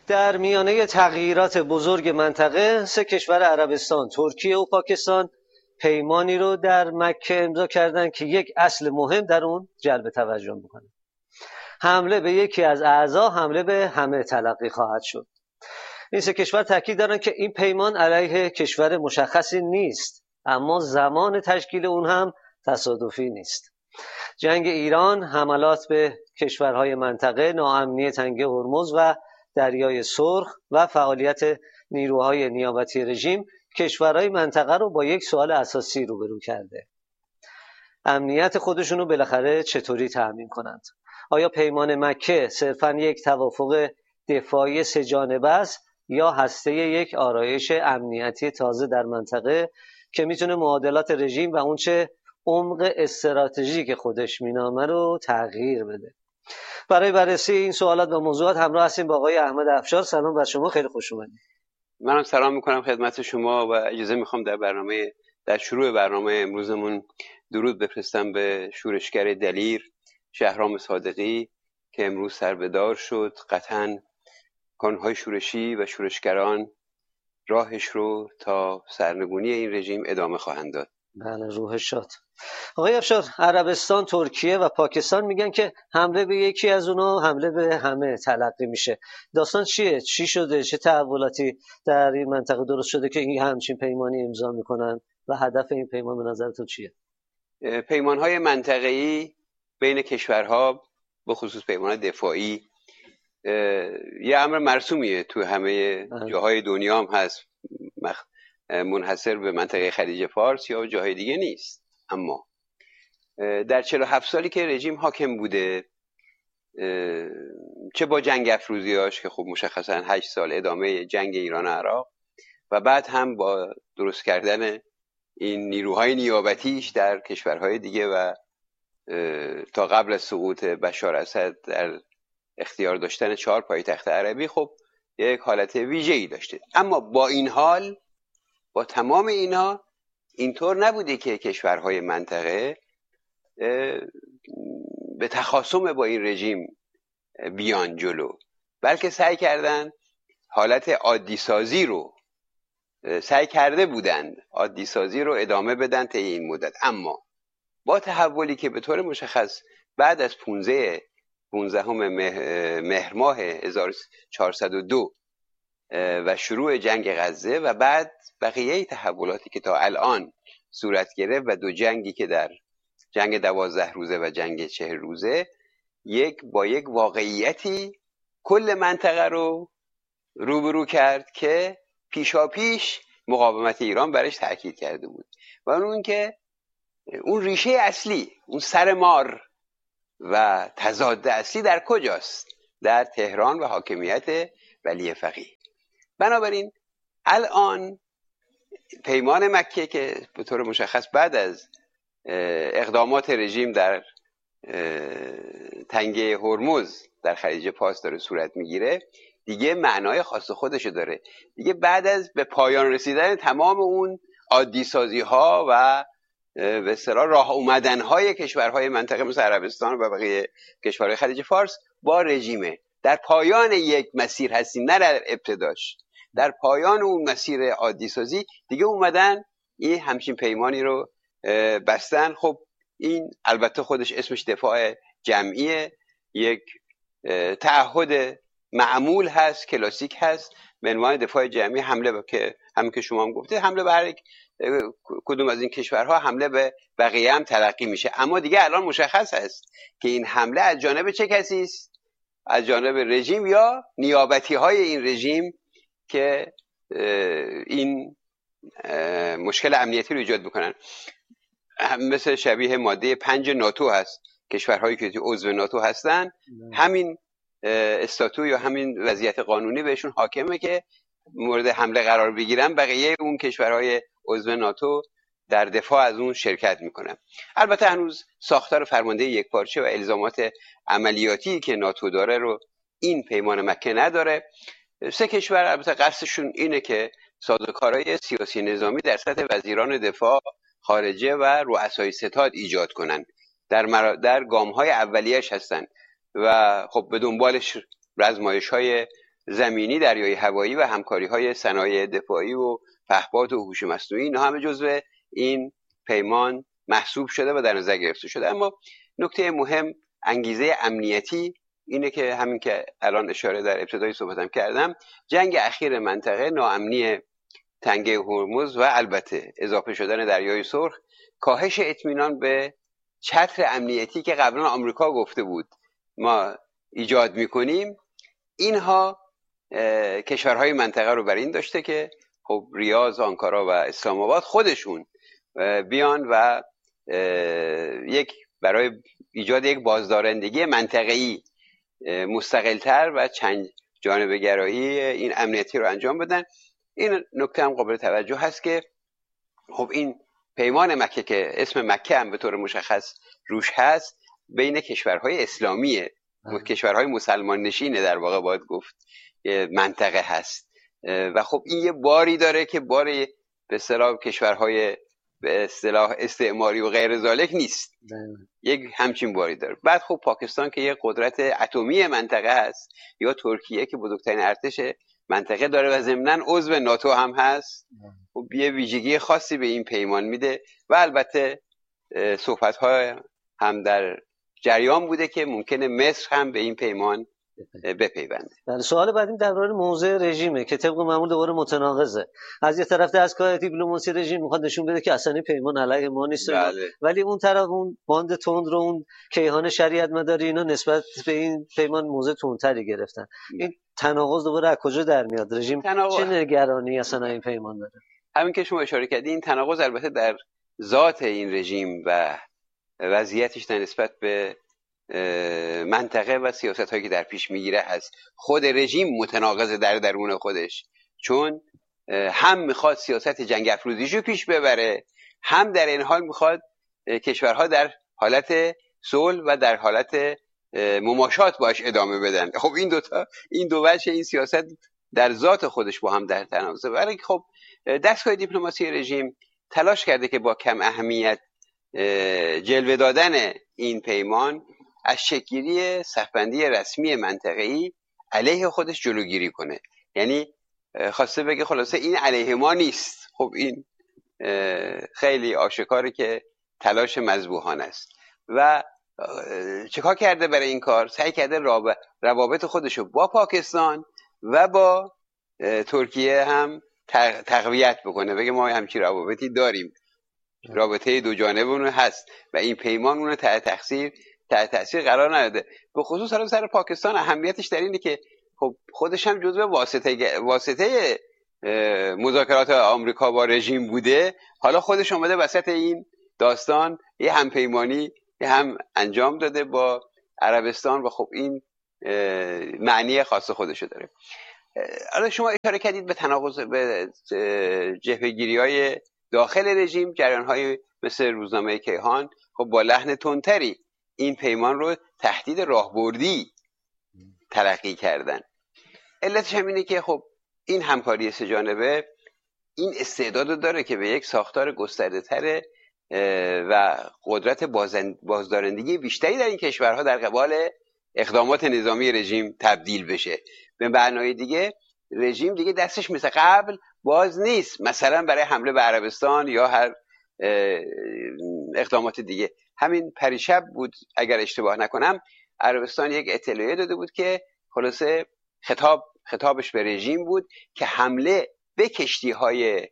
در میانه تغییرات بزرگ منطقه، سه کشور عربستان، ترکیه و پاکستان پیمانی رو در مکه امضا کردند که یک اصل مهم در اون جلب توجه میکنه. حمله به یکی از اعضا حمله به همه تلقی خواهد شد. این سه کشور تاکید دارن که این پیمان علیه کشور مشخصی نیست، اما زمان تشکیل اون هم تصادفی نیست. جنگ ایران، حملات به کشورهای منطقه، ناامنی تنگه هرمز و دریای سرخ و فعالیت نیروهای نیابتی رژیم کشورهای منطقه رو با یک سوال اساسی روبرو کرده: امنیت خودشونو بالاخره چطوری تأمین کنند؟ آیا پیمان مکه صرفاً یک توافق دفاعی سه جانبه است یا هسته یک آرایش امنیتی تازه در منطقه که میتونه معادلات رژیم و اونچه عمق استراتژی که خودش مینامه رو تغییر بده؟ برای بررسی این سوالات و موضوعات همراه هستیم با آقای احمد افشار. سلام بر شما، خیلی خوش اومدید. منم سلام میکنم خدمت شما و اجازه میخوام در شروع برنامه امروزمون درود بفرستم به شورشگر دلیر شهرام صادقی که امروز سربدار شد. قطعاً کانونهای شورشی و شورشگران راهش رو تا سرنگونی این رژیم ادامه خواهند داد. بله، روحش شاد. آقای افشار، عربستان، ترکیه و پاکستان میگن که حمله به یکی از اونا حمله به همه تلقی میشه. داستان چیه؟ چی شده؟ چه تحولاتی در این منطقه درست شده که این همچین پیمانی امضا میکنن و هدف این پیمان به نظرتون چیه؟ پیمانهای منطقه‌ای بین کشورها، به خصوص پیمان دفاعی، یه امر مرسومیه تو همه جاهای دنیا هم هست، منحصر به منطقه خلیج فارس یا جاهای دیگه نیست. اما در 47 سالی که رژیم حاکم بوده، چه با جنگ افروزیاش که خب مشخصا 8 سال ادامه جنگ ایران و عراق و بعد هم با درست کردن این نیروهای نیابتیش در کشورهای دیگه و تا قبل از سقوط بشار اسد در اختیار داشتن 4 پایتخت عربی، خب یک حالت ویژه‌ای داشته. اما با این حال، با تمام اینا، اینطور نبوده که کشورهای منطقه به تخاصم با این رژیم بیان جلو، بلکه سعی کردن حالت عادی سازی رو ادامه بدن طی این مدت. اما با تحولی که به طور مشخص بعد از 15 مهر ماه 1402 و شروع جنگ غزه و بعد بقیه تحولاتی که تا الان صورت گرفت و 2 جنگی که در جنگ 12 روزه و جنگ 40 روزه، با یک واقعیتی کل منطقه رو روبرو کرد که پیشاپیش مقاومت ایران برش تاکید کرده بود و اون که اون ریشه اصلی، اون سر مار و تضاد اصلی در کجاست؟ در تهران و حاکمیت ولی فقیه. بنابراین الان پیمان مکه که به طور مشخص بعد از اقدامات رژیم در تنگه هرمز در خلیج فارس داره صورت میگیره، دیگه معنای خاص خودشو داره. دیگه بعد از به پایان رسیدن تمام اون عادی سازی ها و به اصطلاح راه اومدن های کشورهای منطقه مثل عربستان و بقیه کشورهای خلیج فارس با رژیمه، در پایان یک مسیر هستیم، نه در ابتداش. در پایان اون مسیر عادی سازی دیگه اومدن این همچین پیمانی رو بستن. خب این البته خودش اسمش دفاع جمعیه، یک تعهد معمول هست، کلاسیک هست به عنوان دفاع جمعی. حمله که همین که شما هم گفتید، حمله به هر کدوم از این کشورها حمله به بقیه هم تلقی میشه. اما دیگه الان مشخص هست که این حمله از جانب چه کسی است؟ از جانب رژیم یا نیابتی های این رژیم که این مشکل امنیتی رو ایجاد میکنن. مثل شبیه ماده 5 ناتو هست، کشورهایی که عضو ناتو هستن همین استاتو یا همین وضعیت قانونی بهشون حاکمه که مورد حمله قرار بگیرن، بقیه اون کشورهای عضو ناتو در دفاع از اون شرکت میکنن. البته هنوز ساختار فرمانده یکپارچه و الزامات عملیاتی که ناتو داره رو این پیمان مکه نداره. 3 کشور البته قصدشون اینه که سازوکارهای سیاسی نظامی در سطح وزیران دفاع، خارجه و رؤسای ستاد ایجاد کنن. در گام‌های اولیه‌اش هستن و خب به دنبالش رزمایش‌های زمینی، دریایی، هوایی و همکاری‌های صنایع دفاعی و پهپاد و هوش مصنوعی، اینا همه جزو این پیمان محسوب شده و در نظر گرفته شده. اما نکته مهم، انگیزه امنیتی اینه که همین که الان اشاره در ابتدای صحبتم کردم، جنگ اخیر منطقه، ناامنی تنگه هرمز و البته اضافه شدن دریای سرخ، کاهش اطمینان به چتر امنیتی که قبلا آمریکا گفته بود ما ایجاد میکنیم، اینها کشورهای منطقه رو بر این داشته که خب ریاض، آنکارا و اسلام آباد خودشون بیان و برای ایجاد یک بازدارندگی منطقه‌ای مستقلتر و چند جانبه گرایی این امنیتی رو انجام بدن. این نکته هم قابل توجه هست که خب این پیمان مکه که اسم مکه هم به طور مشخص روش هست، بین کشورهای اسلامیه، کشورهای مسلمان نشینه در واقع باید گفت منطقه هست و خب این یه باری داره که باری به اصطلاح کشورهای به اصطلاح استعماری و غیر ذالک نیست، یک همچین باری داره. بعد خب پاکستان که یک قدرت اتمی منطقه هست، یا ترکیه که بزرگترین ارتش منطقه داره و ضمناً عضو ناتو هم هست، خب یه ویژگی خاصی به این پیمان میده و البته صحبت‌ها هم در جریان بوده که ممکنه مصر هم به این پیمان بپیونده. بله، سوال بعدیم در مورد موضع رژیمه که طبق معمول دوباره متناقضه. از یه طرف دستگاه دیپلماسی رژیم میخواد نشون بده که اصلا این پیمان علیه ما نیست، بله. ولی اون طرف اون باند تند رو، اون کیهان شریعت مداری، اینا نسبت به این پیمان موضع تندتری گرفتن. این تناقض دوباره از کجا در میاد؟ رژیم چه نگرانی اصلا این پیمان داره؟ همین که شما اشاره کردین، این تناقض البته در ذات این رژیم و وضعیتش در نسبت به منطقه و سیاست هایی که در پیش میگیره هست. خود رژیم متناقض در درون خودش، چون هم میخواد سیاست جنگ افروزیش رو پیش ببره، هم در این حال میخواد کشورها در حالت صلح و در حالت مماشات باش ادامه بدن. خب این دو وجه این سیاست در ذات خودش با هم در تناقضه. ولی خب دستگاه دیپلماسی رژیم تلاش کرده که با کم اهمیت جلوه دادن این پیمان از شکل‌گیری صف‌بندی رسمی منطقه‌ای علیه خودش جلوگیری کنه. یعنی خواسته بگه خلاصه این علیه ما نیست. خب این خیلی آشکاره که تلاش مذبوحانه است. و چیکار کرده برای این کار؟ سعی کرده روابط خودشو با پاکستان و با ترکیه هم تقویت بکنه، بگه ما همچین روابطی داریم، رابطه دو جانبه هست و این پیمان اون تحت تاثیر قرار نداده. به خصوص حالا سر پاکستان اهمیتش در اینه که خب خودش هم جزو واسطه مذاکرات آمریکا با رژیم بوده، حالا خودش اومده وسط این داستان یه همپیمانی هم انجام داده با عربستان و خب این معنی خاص خودشو داره. حالا شما اشاره کردید به تناقض، به جبهه‌گیری‌های داخل رژیم، جریان‌های مثل روزنامه کیهان خب با لحن تندتری این پیمان رو تهدید راهبردی تلقی کردن. علتش هم اینه که خب این همکاری سه‌جانبه این استعداد داره که به یک ساختار گسترده‌تر و قدرت بازدارندگی بیشتری در این کشورها در قبال اقدامات نظامی رژیم تبدیل بشه. به معنای دیگه رژیم دیگه دستش مثل قبل باز نیست، مثلا برای حمله به عربستان یا هر اقدامات دیگه. همین پریشب بود اگر اشتباه نکنم، عربستان یک اطلاعیه داده بود که خلاصه خطابش به رژیم بود که حمله به کشتی‌های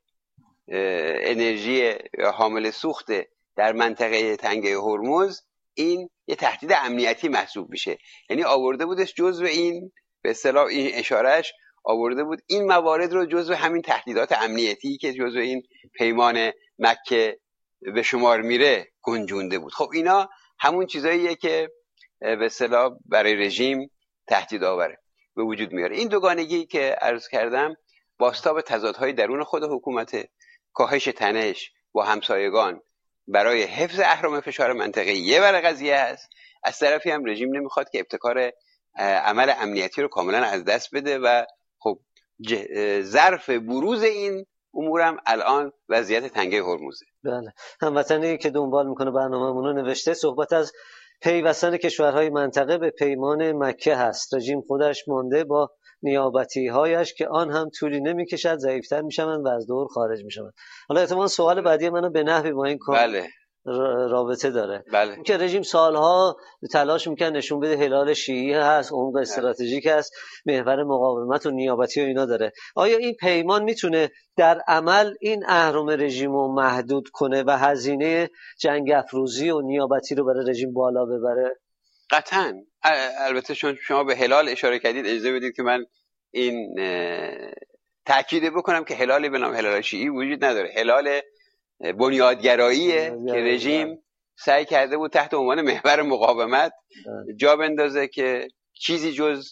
انرژی حامل سوخت در منطقه تنگه هرمز این یه تهدید امنیتی محسوب میشه. یعنی آورده بودش جزو این، به اصطلاح این اشارهش آورده بود این موارد رو جزو همین تهدیدات امنیتی که جزو این پیمان مکه به شمار میره گنجونده بود. خب اینا همون چیزاییه که به اصطلاح برای رژیم تهدید آوره به وجود میاره. این دوگانگی که عرض کردم بازتاب تضادهای درون خود حکومت، کاهش تنش با همسایگان برای حفظ اهرم فشار منطقه‌ای یه ور قضیه هست. از طرفی هم رژیم نمیخواد که ابتکار عمل امنیتی رو کاملا از دست بده و خب ظرف بروز این امورم الان وضعیت تنگه هرمزه. بله، هموطنی که دنبال میکنه برنامه‌مون رو نوشته صحبت از پیوستن کشورهای منطقه به پیمان مکه هست. رژیم خودش مانده با نیابتی هایش که آن هم طولی نمیکشد ضعیفتر میشوند و از دور خارج میشوند. حالا احتمال سوال بعدی منو به نحوی با این بله رابطه داره. بله که رژیم سالها تلاش میکنه نشون بده هلال شیعی هست، عمق استراتژیک هست، محور مقاومت و نیابتی و اینا داره. آیا این پیمان میتونه در عمل این اهرم رژیم رو محدود کنه و هزینه جنگ افروزی و نیابتی رو برای رژیم بالا ببره؟ قطعا. البته چون شما به هلال اشاره کردید، اجازه بدید که من این تأکید بکنم که هلالی به نام هلال شیعی وجود نداره. هلال بنیادگراییه که رژیم سعی کرده بود تحت عنوان محور مقاومت جا بندازه که چیزی جز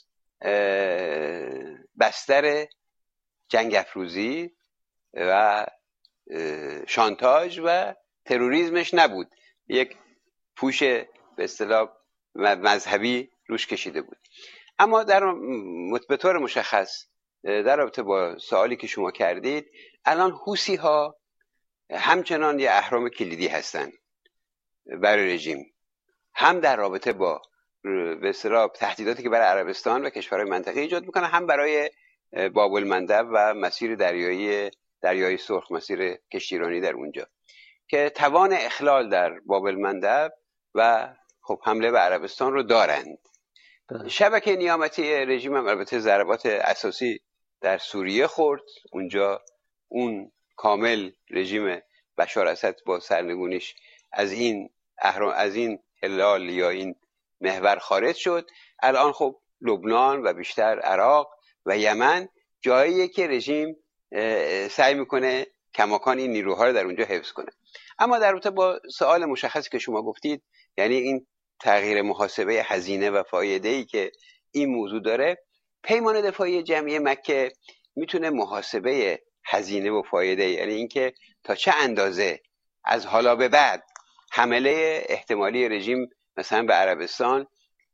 بستر جنگ افروزی و شانتاژ و تروریسمش نبود. یک پوش به اصطلاح مذهبی روش کشیده بود. اما به طور مشخص در رابطه با سوالی که شما کردید، الان حوثی ها همچنان یه اهرم کلیدی هستن برای رژیم، هم در رابطه با به اصطلاح تهدیداتی که برای عربستان و کشورهای منطقه ایجاد میکنه، هم برای باب المندب و مسیر دریای سرخ، مسیر کشتیرانی در اونجا، که توان اخلال در باب المندب و خب حمله به عربستان رو دارند. شبکه نیابتی رژیم هم البته ضربات اساسی در سوریه خورد. اونجا اون کامل رژیم بشار اسد با سرنگونیش از این هلال یا این محور خارج شد. الان خب لبنان و بیشتر عراق و یمن جاییه که رژیم سعی میکنه کماکان این نیروها رو در اونجا حفظ کنه. اما در رابطه با سوال مشخصی که شما گفتید، یعنی این تغییر محاسبه هزینه و فایده‌ای که این موضوع داره، پیمان دفاعی جمعی مکه میتونه محاسبه هزینه و فایده، یعنی اینکه تا چه اندازه از حالا به بعد حمله احتمالی رژیم مثلا به عربستان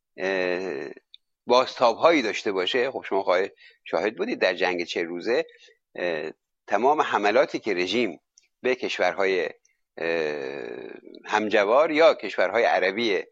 بازتاب‌هایی داشته باشه. خب شما شاهد بودید در جنگ 40 روزه تمام حملاتی که رژیم به کشورهای همجوار یا کشورهای عربی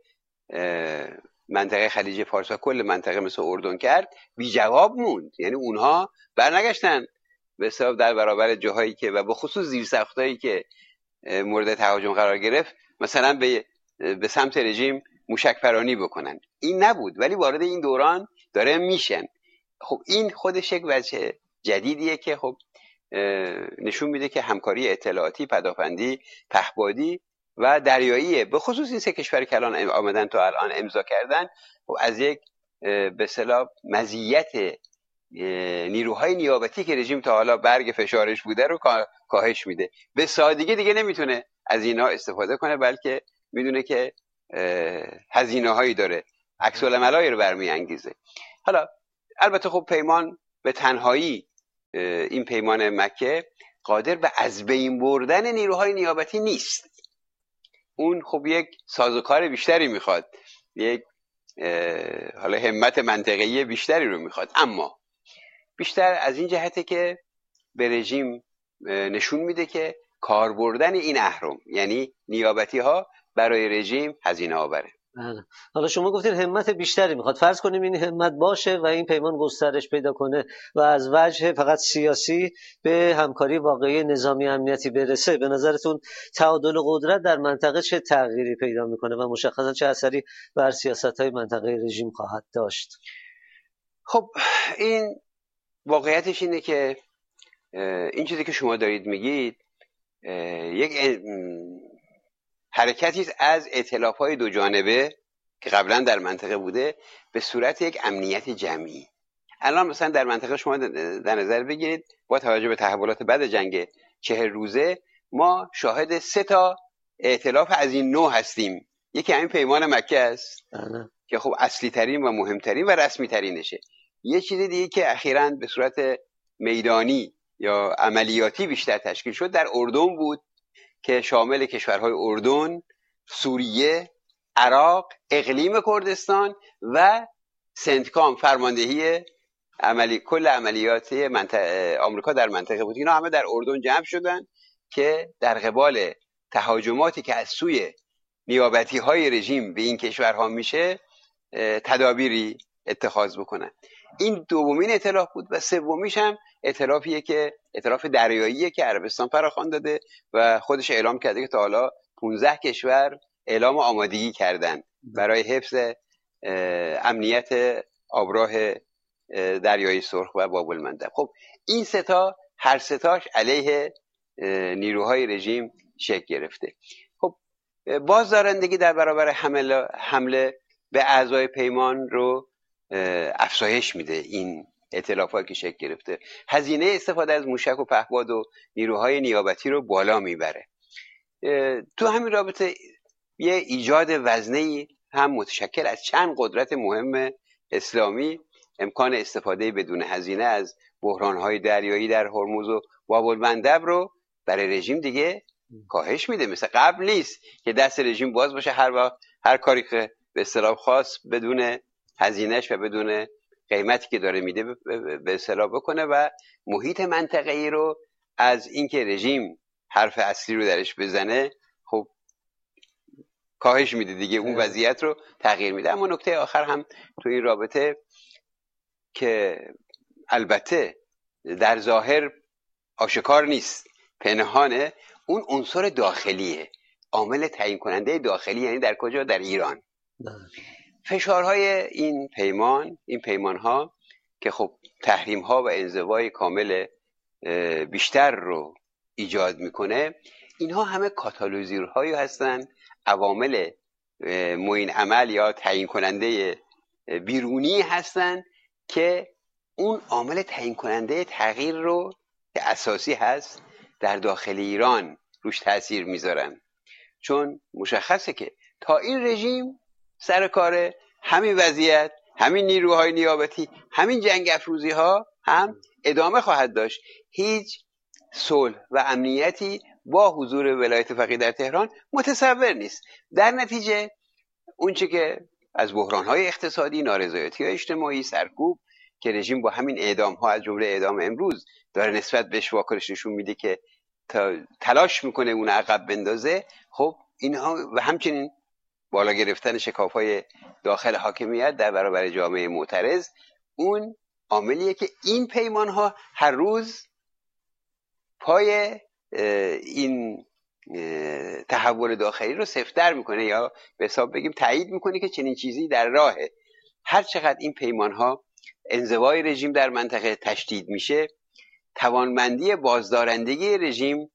منطقه خلیج فارس و کل منطقه مثل اردن کرد، بی جواب موند. یعنی اونها برنگشتن به حساب در برابر جاهایی که و به خصوص زیرساختایی که مورد تهاجم قرار گرفت، مثلا به سمت رژیم موشک پرانی بکنن. این نبود، ولی وارد این دوران داره میشن. خب این خودش یک وجه جدیدیه که خب نشون میده که همکاری اطلاعاتی، پدافندی، پهپادی و دریاییه، به خصوص این سه کشور که الان آمدن تا الان امضا کردن، و از یک به اصطلاح مزیت نیروهای نیابتی که رژیم تا حالا برگ فشارش بوده رو کاهش میده. به سادگی دیگه نمیتونه از اینا استفاده کنه، بلکه میدونه که هزینه هایی داره، عکس العملایی رو برمیانگیزه. حالا البته خب پیمان به تنهایی، این پیمان مکه قادر به از بین بردن نیروهای نیابتی نیست. اون خب یک سازوکار بیشتری میخواد، یک حالا همت منطقه‌ای بیشتری رو میخواد، اما بیشتر از این جهته که به رژیم نشون میده که کار بردن این اهرم، یعنی نیابتی ها، برای رژیم هزینه آوره. حالا شما گفتید همت بیشتری میخواد. فرض کنیم این همت باشه و این پیمان گسترش پیدا کنه و از وجه فقط سیاسی به همکاری واقعی نظامی امنیتی برسه، به نظرتون تعادل قدرت در منطقه چه تغییری پیدا میکنه و مشخصا چه اثری بر سیاست‌های منطقه رژیم خواهد داشت؟ خب این واقعیتش اینه که این چیزی که شما دارید میگید یک حرکتی از ائتلاف‌های دو جانبه که قبلا در منطقه بوده به صورت یک امنیت جمعی. الان مثلا در منطقه شما در نظر بگیرید، با توجه به تحولات بعد جنگ 40 روزه ما شاهد 3 تا ائتلاف از این نوع هستیم. یکی همین پیمان مکه است که خب اصلی ترین و مهمترین و رسمی ترینشه. یه چیز دیگه که اخیراً به صورت میدانی یا عملیاتی بیشتر تشکیل شد در اردن بود که شامل کشورهای اردن، سوریه، عراق، اقلیم کردستان و سنتکام، فرماندهی کل عملیات آمریکا در منطقه بود. اینا همه در اردن جمع شدن که در قبال تهاجماتی که از سوی نیابتی های رژیم به این کشورها میشه تدابیری اتخاذ بکنن. این دومین ائتلاف بود و سومیش هم ائتلاف دریاییه که عربستان فراخوان داده و خودش اعلام کرده که تا حالا 15 کشور اعلام آمادگی کردن برای حفظ امنیت آبراه دریای سرخ و باب المندب. خب این ستا هر ستاش علیه نیروهای رژیم شکل گرفته. خب بازدارندگی در برابر حمله به اعضای پیمان رو افزایش میده. این ائتلافات که شکل گرفته هزینه استفاده از موشک و پهپاد و نیروهای نیابتی رو بالا میبره. تو همین رابطه یه ایجاد وزنه‌ای هم متشکل از چند قدرت مهم اسلامی امکان استفاده بدون هزینه از بحران‌های دریایی در هرمز و باب المندب رو برای رژیم دیگه کاهش میده. مثل قبل نیست که دست رژیم باز باشه هر کاری که به اصطلاح خاص بدون هزینه‌اش و بدون قیمتی که داره میده به اصطلاح بکنه و محیط منطقه‌ای رو از اینکه رژیم حرف اصلی رو درش بزنه خب کاهش میده دیگه، اون وضعیت رو تغییر میده. اما نکته آخر هم تو این رابطه که البته در ظاهر آشکار نیست، پنهانه، اون عنصر داخلیه، عامل تعیین کننده داخلی. یعنی در کجا؟ در ایران. فشارهای این پیمانها که خب تحریم‌ها و انزوای کامل بیشتر رو ایجاد میکنه، اینها همه کاتالیزورهایی هستن، عوامل معین عمل یا تعیین کننده بیرونی هستن که اون عامل تعیین کننده تغییر رو که اساسی هست در داخل ایران روش تأثیر میذارن. چون مشخصه که تا این رژیم سر کار همین وضعیت، همین نیروهای نیابتی، همین جنگ افروزی ها هم ادامه خواهد داشت. هیچ صلح و امنیتی با حضور ولایت فقیه در تهران متصور نیست. در نتیجه اونچه که از بحران‌های اقتصادی، نارضایتی‌های اجتماعی، سرکوب که رژیم با همین اعدام‌ها از جمله اعدام امروز داره نسبت بهش واکنش نشون میده که تلاش میکنه اون عقب بندازه، خب اینها و همچنین بالا گرفتن شکاف‌های داخل حاکمیت در برابر جامعه معترض، اون عاملیه که این پیمان‌ها هر روز پای این تحول داخلی رو سفت‌تر میکنه یا به حساب بگیم تایید میکنه که چنین چیزی در راهه. هر چقدر این پیمان‌ها انزوای رژیم در منطقه تشدید میشه، توانمندی و بازدارندگی رژیم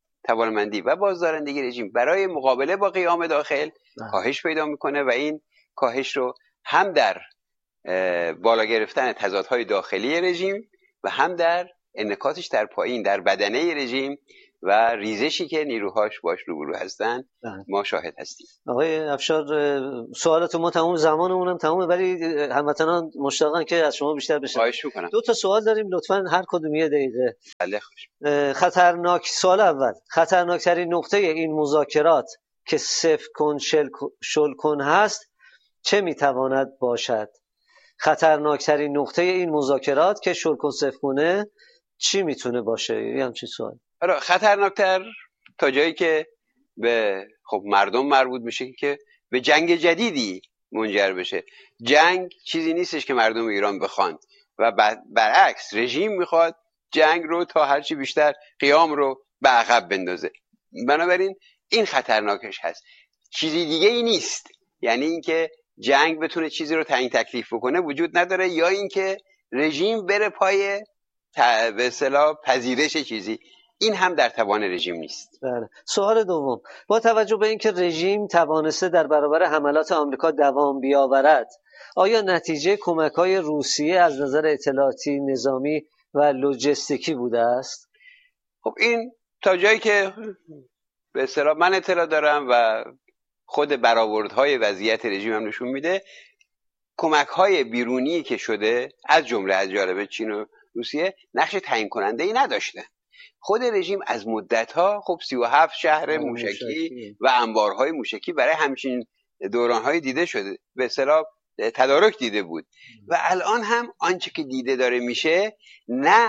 برای مقابله با قیام داخل کاهش پیدا میکنه و این کاهش رو هم در بالا گرفتن تضادهای داخلی رژیم و هم در انعکاسش در پایین در بدنه رژیم و ریزشی که نیروهاش باش روبرو هستن ما شاهد هستیم. آقای افشار، سوالات ما تمام، زمانمون هم تمامه، ولی هموطنان مشتاقن که از شما بیشتر بشن. خواهش میکنم. 2 تا سوال داریم، لطفاً هر کدوم یه دقیقه. بله خوش. سوال اول، خطرناکترین نقطه این مذاکرات که صفر کن شل کن هست چه میتواند باشد؟ خطرناکترین نقطه این مذاکرات که شل کن صفر کنه چی میتونه باشه؟ یه همچین سوال. آره، خطرناکتر تا جایی که به خب مردم مربوط میشه که به جنگ جدیدی منجر بشه. جنگ چیزی نیستش که مردم ایران بخوان و برعکس رژیم میخواد جنگ رو تا هرچی بیشتر قیام رو به عقب بندازه. بنابراین این خطرناکش هست، چیزی دیگه ای نیست. یعنی اینکه جنگ بتونه چیزی رو تعیین تکلیف بکنه وجود نداره، یا اینکه رژیم بره پای به اصطلاح پذیرش چیزی، این هم در توان رژیم نیست. بله. سوال دوم، با توجه به اینکه رژیم توانسته در برابر حملات آمریکا دوام بیاورد، آیا نتیجه کمک‌های روسیه از نظر اطلاعاتی، نظامی و لوجستیکی بوده است؟ خب این تا جایی که به اصطلاح من اطلاع دارم و خود برآوردهای وضعیت رژیم هم نشون میده، کمک‌های بیرونی که شده از جمله از جانب چین و روسیه نقش تعیین کننده ای نداشته. خود رژیم از مدت‌ها خب 37 شهر موشکی و انبارهای موشکی برای همچین دوران‌های دیده شده، به اصطلاح تدارک دیده بود و الان هم آنچه که دیده داره میشه نه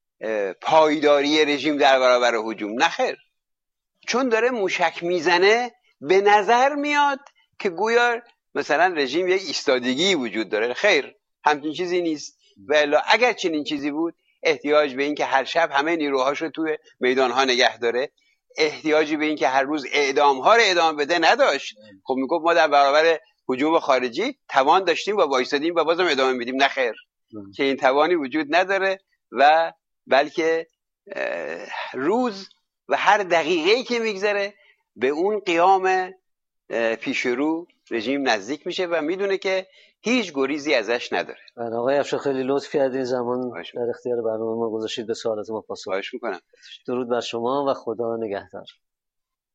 پایداری رژیم در برابر هجوم، نه خیر، چون داره موشک میزنه به نظر میاد که گویا مثلا رژیم یک ایستادگی وجود داره. خیر، همچین چیزی نیست. و الا اگر چنین چیزی بود احتیاج به این که هر شب همه نیروهاش رو توی میدانها نگه داره، احتیاجی به این که هر روز اعدامها رو ادامه بده نداشت. خب میگفت ما در برابر هجوم خارجی توان داشتیم و وایسادیم و بازم ادامه میدیم. نخیر، که این توانی وجود نداره و بلکه روز و هر دقیقه‌ای که میگذره به اون قیام پیش رو رژیم نزدیک میشه و میدونه که هیچ گریزی ازش نداره. آقای افشار خیلی لطف کردین، زمان در اختیار برنامه ما گذاشتید، به سوالات ما پاسخ. خواهش میکنم. درود بر شما و خدا نگهدار.